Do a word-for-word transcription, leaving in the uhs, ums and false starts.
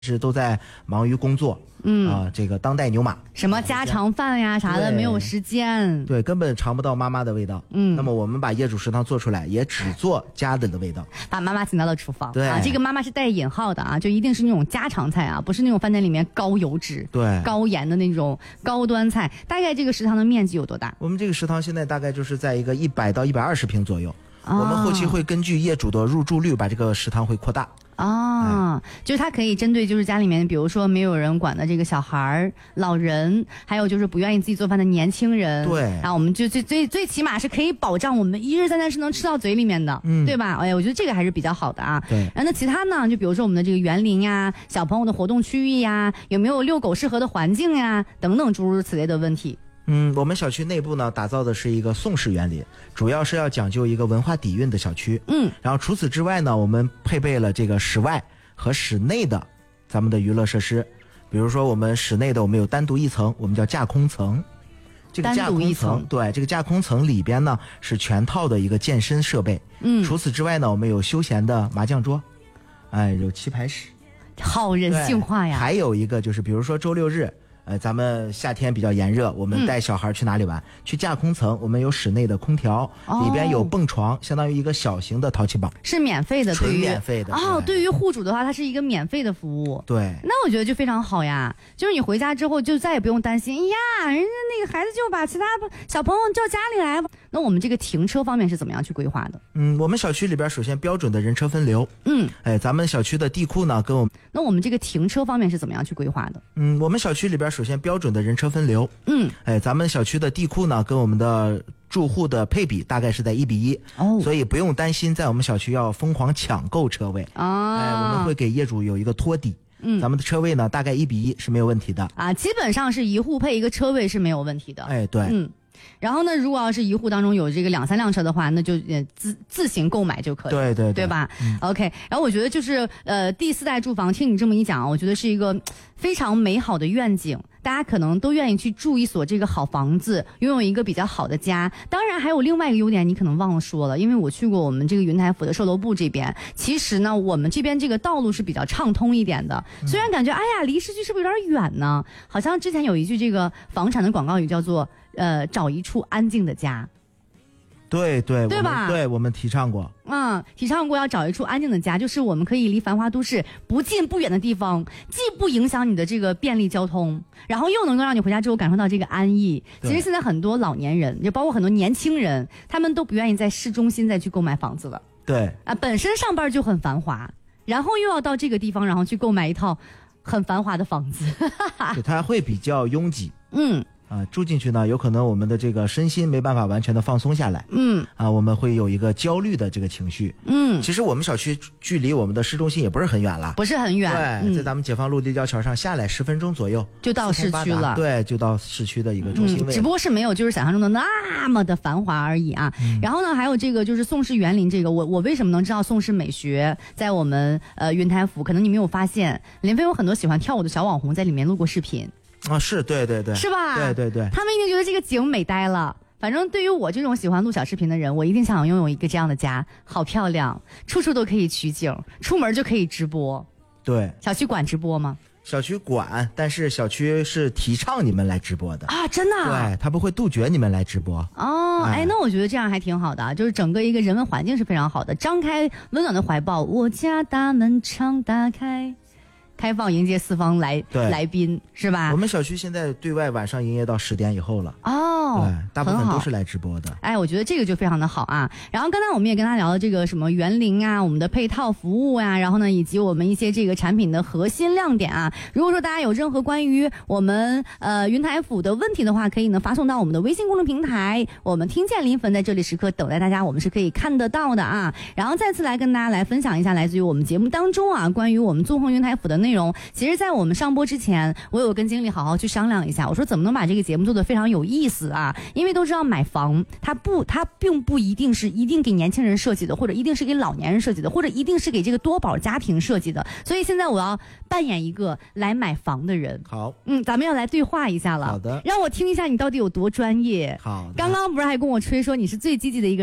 是都在忙于工作，嗯啊、呃，这个当代牛马， 什么家常饭呀啥的没有时间， 对，根本尝不到妈妈的味道。嗯，那么我们把业主食堂做出来，也只做家里的味道， 把妈妈请到了厨房。 对啊，这个妈妈是带引号的啊，就一定是那种家常菜啊，不是那种饭店里面高油脂、 对高盐的那种高端菜。大概这个食堂的面积有多大？ 我们这个食堂现在大概就是在一个一百到一百二十平左右。哦、我们后期会根据业主的入住率，把这个食堂会扩大。 啊、哎，就是它可以针对就是家里面，比如说没有人管的这个小孩、老人，还有就是不愿意自己做饭的年轻人。 对， 然后我们就最最最起码是可以保障我们一日三餐是能吃到嘴里面的，嗯，对吧？哎呀，我觉得这个还是比较好的啊。 对。 然后那其他呢？就比如说我们的这个园林呀、小朋友的活动区域呀，有没有遛狗适合的环境呀，等等诸如此类的问题。 嗯，我们小区内部呢打造的是一个宋式园林，主要是要讲究一个文化底蕴的小区。嗯，然后除此之外呢，我们配备了这个室外和室内的咱们的娱乐设施，比如说我们室内的我们有单独一层，我们叫架空层。这个架空层，对，这个架空层里边呢是全套的一个健身设备。嗯，除此之外呢，我们有休闲的麻将桌，哎，有棋牌室， 好人性化呀。 还有一个就是，比如说周六日。呃，咱们夏天比较炎热，我们带小孩去哪里玩？嗯、去架空层，我们有室内的空调，哦、里边有蹦床，相当于一个小型的淘气堡， 是免费的， 纯免费的。 哦，对于户主的话，它是一个免费的服务。 对， 那我觉得就非常好呀，就是你回家之后就再也不用担心，哎呀，人家那个孩子就把其他小朋友叫家里来。那我们这个停车方面是怎么样去规划的？ 嗯，我们小区里边首先标准的人车分流。嗯，哎，咱们小区的地库呢，跟我们那我们这个停车方面是怎么样去规划的？ 嗯，我们小区里边首先标准的人车分流。嗯，哎，咱们小区的地库呢，跟我们的住户的配比大概是在一比一。哦，所以不用担心在我们小区要疯狂抢购车位。啊，哎，我们会给业主有一个托底。嗯，咱们的车位呢，大概一比一是没有问题的。啊， 基本上是一户配一个车位是没有问题的。 哎，对。 嗯。然后呢，如果要是一户当中有这个两三辆车的话，那就呃自自行购买就可以， 对对 对, 对吧、嗯、？OK。然后我觉得就是呃第四代住房，听你这么一讲，我觉得是一个非常美好的愿景。大家可能都愿意去住一所这个好房子，拥有一个比较好的家。当然还有另外一个优点，你可能忘了说了，因为我去过我们这个云台府的售楼部这边，其实呢，我们这边这个道路是比较畅通一点的。虽然感觉哎呀离市区是不是有点远呢？好像之前有一句这个房产的广告语叫做呃找一处安静的家。 对对对吧？ 对，我们提倡过， 嗯，提倡过要找一处安静的家，就是我们可以离繁华都市不近不远的地方，既不影响你的这个便利交通，然后又能够让你回家之后感受到这个安逸。其实现在很多老年人，就包括很多年轻人，他们都不愿意在市中心再去购买房子了。 对啊，本身上班就很繁华，然后又要到这个地方，然后去购买一套很繁华的房子， 对，它会比较拥挤。 嗯。 啊，住进去呢，有可能我们的这个身心没办法完全的放松下来。嗯，啊，我们会有一个焦虑的这个情绪。嗯，其实我们小区距离我们的市中心也不是很远了， 不是很远。 对，嗯、在咱们解放路立交桥上下来十分钟左右就到市区了。 对，就到市区的一个中心位、 嗯。只不过是没有就是想象中的那么的繁华而已啊。嗯、然后呢，还有这个就是宋氏园林这个，我我为什么能知道宋氏美学在我们呃云台府？可能你没有发现，临汾有很多喜欢跳舞的小网红在里面录过视频。 啊，是对对对， 是吧？ 对对对， 他们一定觉得这个景美呆了。反正对于我这种喜欢录小视频的人，我一定想拥有一个这样的家，好漂亮，处处都可以取景，出门就可以直播。 对， 小区管直播吗？ 小区管，但是小区是提倡你们来直播的啊，真的、啊？ 对，他不会杜绝你们来直播。 哦，哎，那我觉得这样还挺好的啊，就是整个一个人文环境是非常好的，张开温暖的怀抱，我家大门常打开。开放迎接四方来来宾是吧？ 我们小区现在对外晚上营业到十点以后了。 哦， 对，大部分都是来直播的。 哎，我觉得这个就非常的好啊。然后刚才我们也跟他聊了这个什么园林啊，我们的配套服务啊，然后呢，以及我们一些这个产品的核心亮点啊。如果说大家有任何关于我们呃云台府的问题的话，可以呢发送到我们的微信公众平台，我们听见临汾在这里时刻等待大家，我们是可以看得到的啊。然后再次来跟大家来分享一下来自于我们节目当中啊，关于我们纵横云台府的内容。其实在我们上播之前，我有跟经理好好去商量一下，我说怎么能把这个节目做得非常有意思啊，因为都知道买房它不它并不一定是一定给年轻人设计的，或者一定是给老年人设计的，或者一定是给这个多宝家庭设计的，所以现在我要扮演一个来买房的人。 好， 嗯，咱们要来对话一下了。 好的， 让我听一下你到底有多专业。 好的， 刚刚不是还跟我吹说你是最积极的一个人